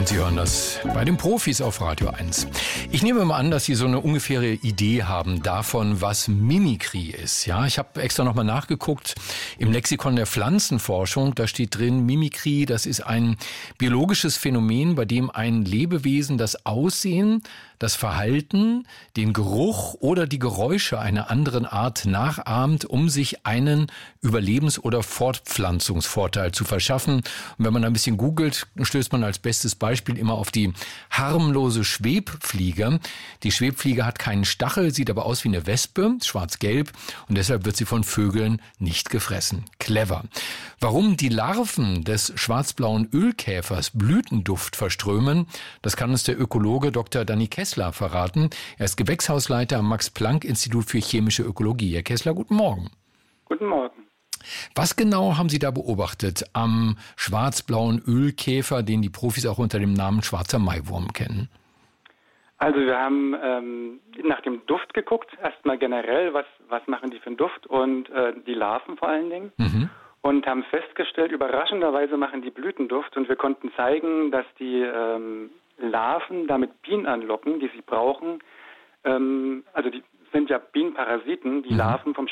Sie hören das bei den Profis auf Radio 1. Ich nehme mal an, dass Sie so eine ungefähre Idee haben davon, was Mimikry ist. Ja, ich habe extra nochmal nachgeguckt im Lexikon der Pflanzenforschung. Da steht drin, Mimikry, das ist ein biologisches Phänomen, bei dem ein Lebewesen das Aussehen, das Verhalten, den Geruch oder die Geräusche einer anderen Art nachahmt, um sich einen Überlebens- oder Fortpflanzungsvorteil zu verschaffen. Und wenn man ein bisschen googelt, stößt man als bestes Beispiel immer auf die harmlose Schwebfliege. Die Schwebfliege hat keinen Stachel, sieht aber aus wie eine Wespe, schwarz-gelb, und deshalb wird sie von Vögeln nicht gefressen. Clever. Warum die Larven des schwarzblauen Ölkäfers Blütenduft verströmen, das kann uns der Ökologe Dr. Danny Kessler verraten. Er ist Gewächshausleiter am Max-Planck-Institut für chemische Ökologie. Herr Kessler, guten Morgen. Guten Morgen. Was genau haben Sie da beobachtet am schwarzblauen Ölkäfer, den die Profis auch unter dem Namen schwarzer Maiwurm kennen? Also wir haben nach dem Duft geguckt, erstmal generell, was machen die für einen Duft und die Larven vor allen Dingen. Und haben festgestellt, überraschenderweise machen die Blütenduft und wir konnten zeigen, dass die Larven damit Bienen anlocken, die sie brauchen. Also die sind ja Bienenparasiten, die Larven vom